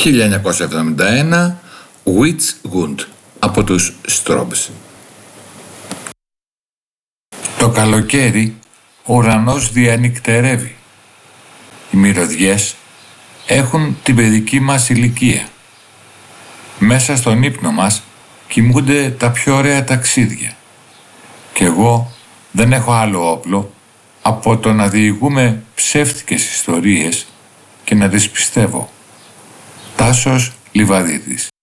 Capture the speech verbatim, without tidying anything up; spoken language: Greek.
χίλια εννιακόσια εβδομήντα ένα, Witch Wound από τους Strawbs. Το καλοκαίρι ο ουρανός διανυκτερεύει. Οι μυρωδιές έχουν την παιδική μας ηλικία. Μέσα στον ύπνο μας κοιμούνται τα πιο ωραία ταξίδια. Κι εγώ δεν έχω άλλο όπλο από το να διηγούμε ψεύτικες ιστορίες και να τις πιστεύω. Τάσος Λιβαδίδης.